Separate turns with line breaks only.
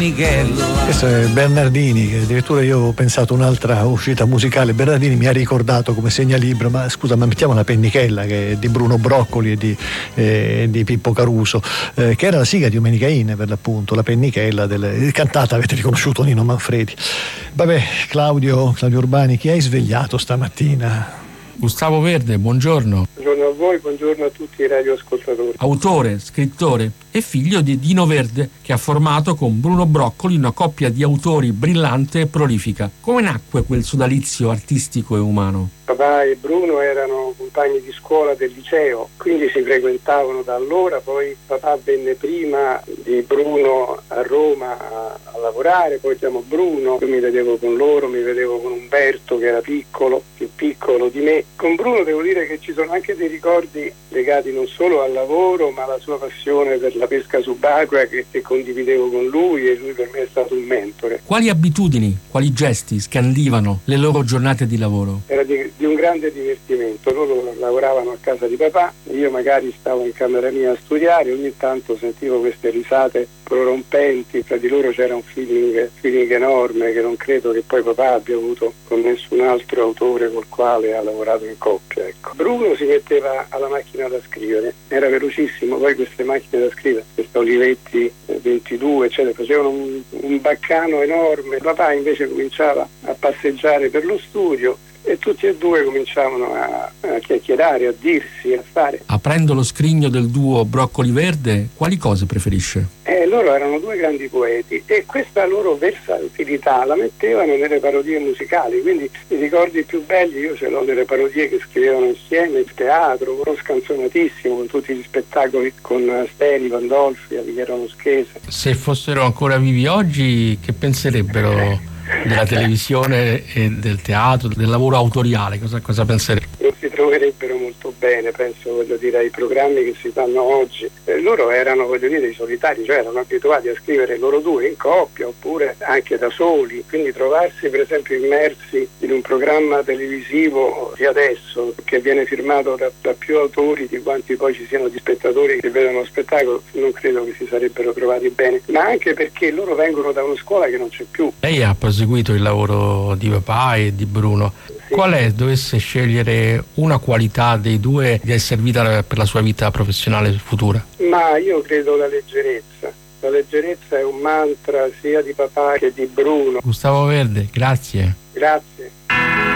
Michela.
Questo è Bernardini, che addirittura io ho pensato un'altra uscita musicale. Bernardini mi ha ricordato come segnalibro, ma scusa, ma mettiamo la pennichella, che è di Bruno Broccoli e di Pippo Caruso, che era la sigla di Domenica In, per l'appunto, la pennichella cantata, avete riconosciuto Nino Manfredi. Vabbè, Claudio Urbani, chi hai svegliato stamattina?
Gustavo Verde, buongiorno.
Buongiorno a voi, buongiorno a tutti i radioascoltatori.
Autore, scrittore e figlio di Dino Verde, che ha formato con Bruno Broccoli una coppia di autori brillante e prolifica. Come nacque quel sodalizio artistico e umano?
Papà e Bruno erano compagni di scuola del liceo, quindi si frequentavano da allora. Poi papà venne prima di Bruno a Roma a lavorare, poi chiamò Bruno, io mi vedevo con loro, mi vedevo con Umberto che era piccolo, più piccolo di me. Con Bruno devo dire che ci sono anche dei ricordi legati non solo al lavoro, ma alla sua passione per la pesca subacquea che condividevo con lui, e lui per me è stato un mentore.
Quali abitudini, quali gesti scandivano le loro giornate di lavoro?
Era di un grande divertimento. Loro lavoravano a casa di papà, io magari stavo in camera mia a studiare, ogni tanto sentivo queste risate prorompenti, tra di loro c'era un feeling enorme che non credo che poi papà abbia avuto con nessun altro autore col quale ha lavorato in coppia, ecco. Bruno si metteva alla macchina da scrivere, era velocissimo, poi queste macchine da scrivere, queste Olivetti 22 eccetera, facevano un baccano enorme. Papà invece cominciava a passeggiare per lo studio e tutti e due cominciavano a chiacchierare, a dirsi, a fare.
Aprendo lo scrigno del duo Broccoli Verde, quali cose preferisce?
Loro erano due grandi poeti e questa loro versatilità la mettevano nelle parodie musicali, quindi i ricordi più belli io ce l'ho nelle parodie che scrivevano insieme, il teatro, uno scanzonatissimo con tutti gli spettacoli con Steri, Pandolfi, Alighiero Moschese.
Se fossero ancora vivi oggi, che penserebbero della televisione e del teatro, del lavoro autoriale? Cosa penserebbero?
Non si troverebbero molto bene, penso, ai programmi che si fanno oggi. Loro erano, i solitari, cioè erano abituati a scrivere loro due in coppia oppure anche da soli, quindi trovarsi per esempio immersi in un programma televisivo di adesso che viene firmato da più autori di quanti poi ci siano di spettatori che vedono lo spettacolo, non credo che si sarebbero trovati bene, ma anche perché loro vengono da una scuola che non c'è più.
Lei ha proseguito il lavoro di papà e di Bruno.
Sì.
Qual è, dovesse scegliere una qualità dei due, che è servita per la sua vita professionale futura?
Ma io credo la leggerezza. La leggerezza è un mantra sia di papà che di Bruno.
Gustavo Verde, grazie.
Grazie.